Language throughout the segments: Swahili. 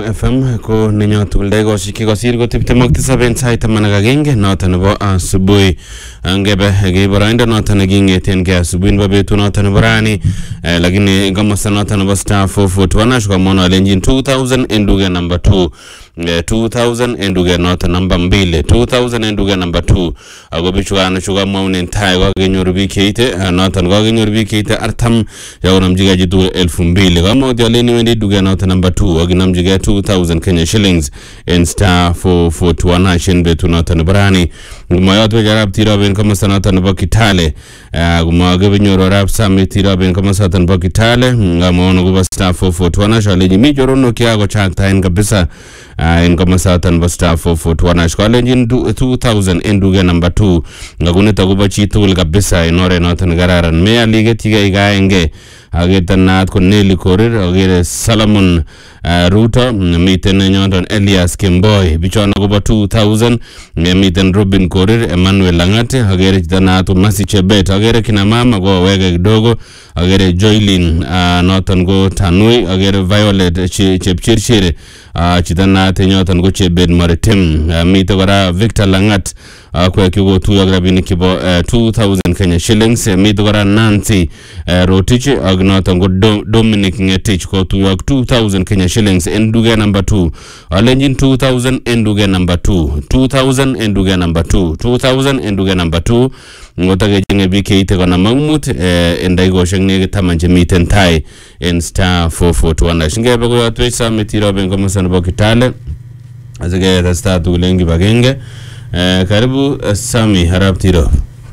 FM ko ninyo tugul daigosiek kikosir ko 27 sait 11 noton nebo asubuhi ngebe geboroindo noton neking'etengei asubuhi nebo betut noton nebo rani lakini komosta noton nebo star 441 shukamona alenjin 2000 en duket number 2 2000 en duket noton number 2 2000 en duket number 2 ako bichukan shukamwaunen tai kokenyoru biik cheite noton kokenyoru biik cheite artam yakonamjigei chitugul 2000 kamauti aleni wendi duket noton number 2 akinamjigei 2000 Kenya shillings en star 441 ashen betut noton nebo rani ngumayot arap Tirop en komosta noton nebo Kitale ngumakebenyoru arap Sami Tirop en komosta noton nebo Kitale ngamwaun akobo star 441 ashalenji mi choronok chekakochaktaen kabisa en komosta noton nebo star 441 ashkalenjin 2000 en duket number 2 ngakunit akobo chitugul kabisa en oret noton nekararan mealigetigei kaenge agetanat ko Nelly Korir agere Solomon Ruto miten nyondon Elias Kemboi bichon akobo 2000 miten Robin Korir Emmanuel Langate agere chitanat Masi Chebet agere kina mama go wege kidogo agere Joylin noton go Tanui agere Violet Chepchirchir chitanat nyoton go Chebet Maritim miten kora Victor Langat kwa kigo tuyo rabinik kibo 2000 Kenya shillings miten kora Nancy Rotich ak noton go Dominic Ngetich ko tuyo 2000 Kenya shillings en duket number 2 alenjin 2000 en duket number 2 2000 en duket number 2 2000 en duket number 2 ngotage jenge bikeite kona mamut en daigosek nekit taman chemiten tai en star 441 shingebe ko yatwe Sami Tirop en komosta nebo Kitale azige tasta tulengi bagenge karibu Sami arap Tirop.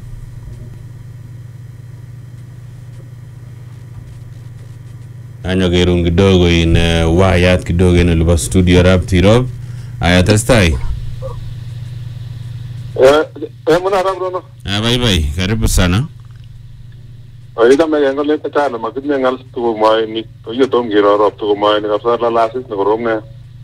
Anyo gerung kidogo in wayat kidogo en lupa studio arap Tirop ayatastai muna Bruno. Bye karibu sana. Oida megengo le tano makidne ngal tu mai ni to yo tom giro rop tu mai ni kapsa la lasis no romne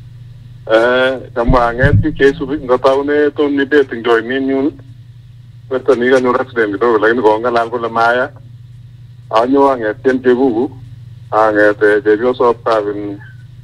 kama ngeti kesu bi ngataune to ni be tingoy ni nyun weto ni ga no accident to la ni go ngala ko la maya anyo anget ten jegugu anget de bio so pavin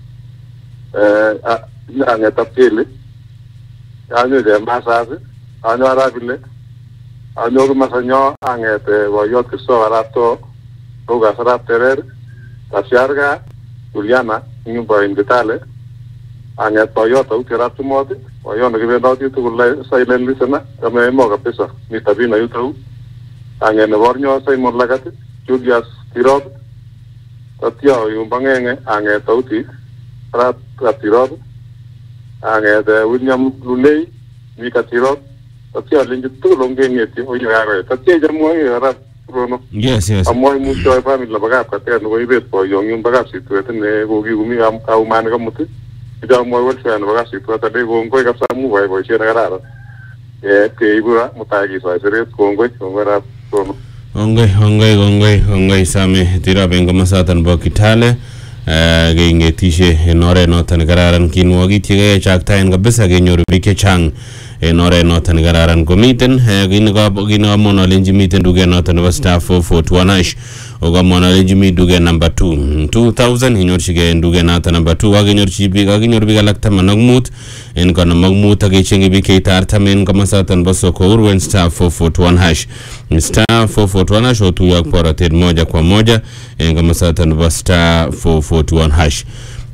anget apele anyo de masase anyo arabile anyo ko masanyo anget wayot kiso arato roga sarap terer pasiarga Juliana nyumba in Vitale anget Toyota ukirat tumoti wayon gibendoti tugul silent listener kama mo kabisa ni tabina yutu anget ne bornyo Simon Lagati Julius Tirop tatio yumbangenge anget tauti rat Tirop anget William Lulei Mika Tirop tatio lingi tulonge ngeti oyara tatio jamoi rat Bruno. Yes. Amoy mucho family la bagap katen go ibet po yung bagap situete ne go gigumi am kauman kamuti ida moy wel fan bagap situete de go ngoy kapsa mu way boy chena garara ke ibura mutagi so seret go ngoy rat Bruno. Ongoi Sami Tirop en komosta noton bo Kitale geingetishe en oret noton kararan kinwogi tige chaktaen kabisa kenyoru biik chechang en oret noton kararan komiten kinamon alenji miten duket noton nebo star 441 okamon alenji mi duket number 2 2000 inyorchigei en duket noton number 2 akinyoru biik alak 15 en konom ak mut akechenge biik cheite artam en komosta noton nebo Sokour en star 441 star 441 otuyo ak borotet moja kwa moja en komosta noton nebo star 441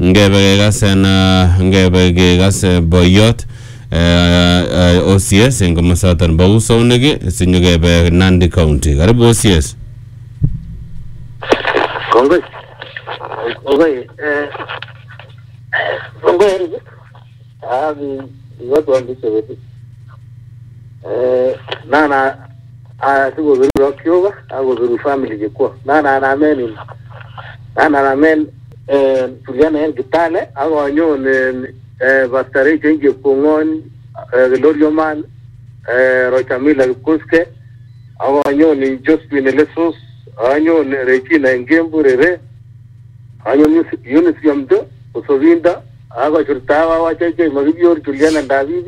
ngebe kekas boyot OCS en komosta noton nebo Usaunik sinyokebe Nandi County. Karibu OCS. Kongoi watu wandiseweti nana tugo viru kyoga ago viru family jekwa nana namen Juliana en Kitale ago anyon bastare chenje pongon Lorioman Rochamila Kuske ago anyon Josephine Lesos anyon Regina Ngemburere anyon Yunus Yamdo Usovinda ago churtawa wachache magibior Juliana David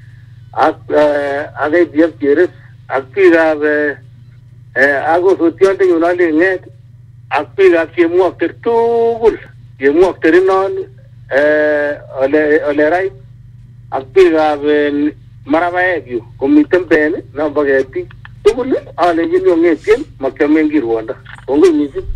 age diep keres akira ago sotionde yunali nget akira kemu akter tugul kemu akter non ole right ak biikab marabaek yu komiten ben namba ketik tugul ale nyinyo ngetien makiamen kirwondo kongoi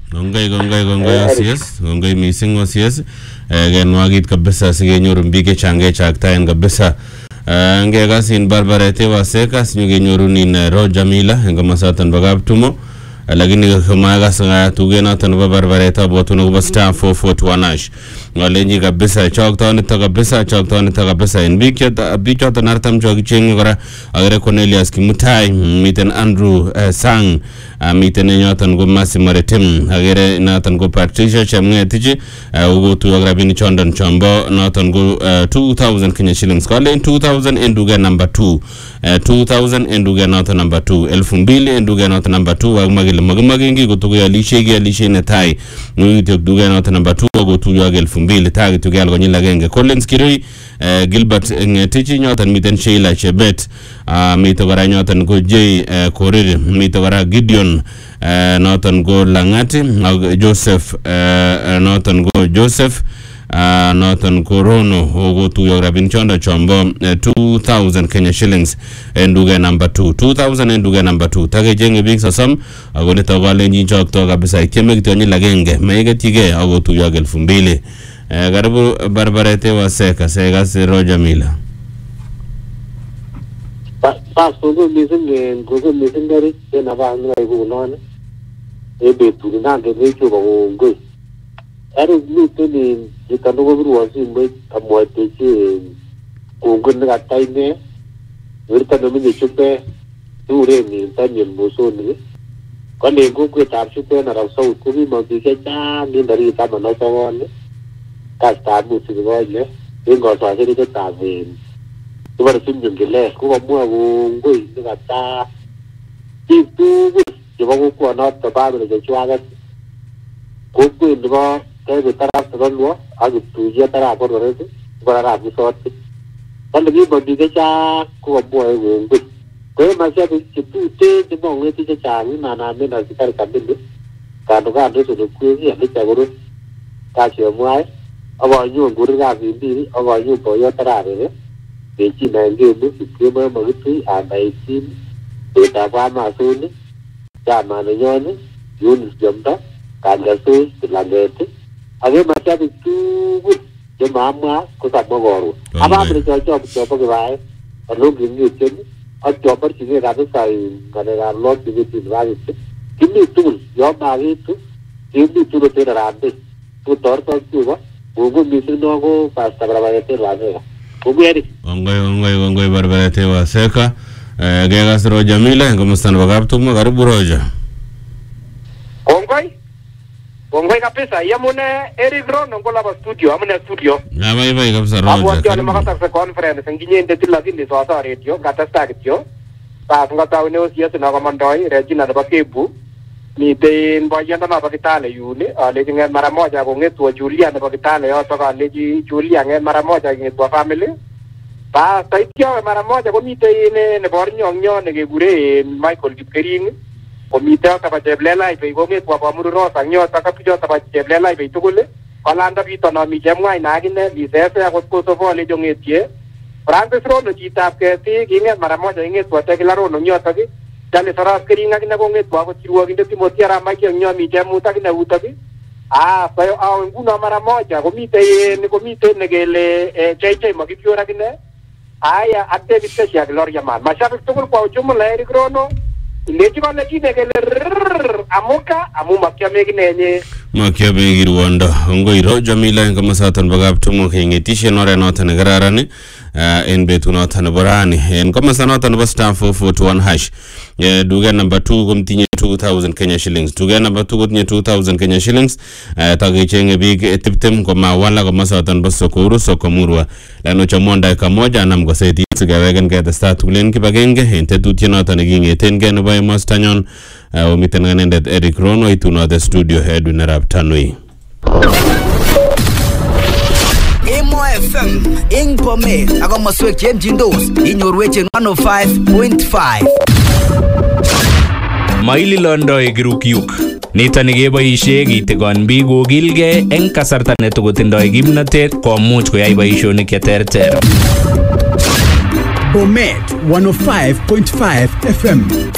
OCS kongoi missing OCS kenwagit kabisa sigenyoru mbike change chaktaen kabisa ngekasin Barbarete Waseka sinyogenyorunin Roger Mila engomasatan bagaptumo lakini kamagas tuge noton nebo Barbarete abotuno kubo star 441 ngalenji kabisa choktonito kabisa en biik choton artam chokichenge kora agere Cornelius Kimutai miten Andrew Sang miten nyoton ko Masi Maritim agere noton ko Patricia Chemngetich ugotu agrabini chondon chombo noton ko 2000 Kenya shillings kale 2000 enduge number 2 2000 enduge noton number 2 2000 enduge noton number 2 agmagile magmagengi gotugo alishe netai ngiti duge noton number 2 gotugo ag 2000 tagi tugal konyil agenge Collins Kirui Gilbert Ngetich nyoton miten Sheila Chebet mito kora nyoton ko J Korir mito kora Gideon noton go Langati Joseph noton go Joseph noton Korono go tuyo rabin chonda chombo 2000 Kenya shillings enduge number 2 2000 enduge number 2 tage jenge big sasam agone tawale nyinchok to kabisa ikeme kitonyi lagenge maigetige ago tuyo 2000 karibu Barbarete Waseka segas Roger Mila gogo missing gari na ba ngai go non betu nande lecho go ngoi ari ni ikando go ruwasi mbe amote che kungun ga taine wirta no mi chupe dure ni tanyen musoni kone go ko tar chupe na raso ko mi mo ke cha ni dari ta no to won ka sta bu si go le ngo so ase ni ta ven tubar sim gele ko mo go ngoi ga ta ti tu yo ko no to ba de chwa ga ko ndo cái taraf to lo ag tu ya taraf por re bara ag so ti cuando vi bodi ke cha ko bo e go ko ma cha ti tu te bo ngi ti cha ni na me na ti kar kan de ka do ga do so ku ya ni cha go ka che mo ai aba yu go ga vi bi aba yu bo ya taraf re de chi na nge bu ti ke ma ma ti a dai ti de ta ba ma su ni cha ma ne yo ni yun jam ta ka ga su ti la ge ti age macha tu je mama ko ta bogoru aba bre cho ko vai lo gingi chen a cho par chi ga da sai ga da lo ti ti va ti kimi tu yo ma ri tu kimi tu te ra de tu tor to tu va go mi se no go pasta Barbarete va de go eri ongoi Barbarete Waseka gegas Roger Mila ngomstan bagaptumo karibu Roger Ongoi kabisa yamune Eric Rono ngola ba studio amune studio bai kabisa Roger abo tione makata se conference nginyende tilagini so asa radio katasta kityo ta ngata une osia tuna komandoi Regina ba kebu ni den boyanda na ba kitale yule ale ngen mara moja ko ngetu Julia na ba kitale yo to ka leji Julia ngen mara moja ngetu family ta taitio mara moja ko mite ne bornyo nyo ne gegure Michael Kipkering komite ta jeblela ibe gomet kwa mururo sanyo takapijo ta jeblela ibe tugule alanda bito no mi jemwa ina gine lisese ko so vole jongetie Francis Rono jita keti ginge mara moja inge twata kilaro no nyota gi jale saras keringa gina gonge twa ko tiruwa ginde Timothy Arama ki nyo mi jemu ta gina utabi sayo au nguna mara moja komite negele cheche magipiora gine aya adde bitesha gloria man mashabik tugul kwa ujumla Eric Rono leji ba leji negele amuka amuma kya megnenye makia be girwanda ngoi Roger Mila ngama satan bagap tumo kengetishe nore notan gararani en betu notan borani en kama sanatan ba star 441 hash duga number 2 gumtinye 2000 Kenya shillings duga number 2 gumtinye 2000 Kenya shillings tage chenge big tiptem kama wala kama satan ba sokuru sokomurwa lano chamonda kamoja namgo seti sigawegen get start ulen kibagenge ente tutye notan gingeten gen ba mastanyon umiten ganendet Eric Rono ituno the studio head winner Tanui Emo FM ing pome ako maswek chemjindos inyorweche 105.5 Maili londo e girukyuk Nitoni keboishe kitigon biik kokilgei eng kasarta netokotindoi kimnatet komuch koyai boishonik cheterter. Bomet 105.5 FM